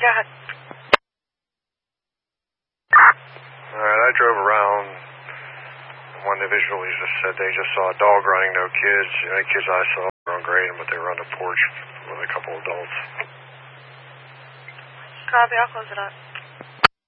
ahead. Alright, I drove around. One of the visuals just said they just saw a dog running, no kids. The only kids I saw were on Graydon, but they were on the porch with a couple adults. Copy, I'll close it up.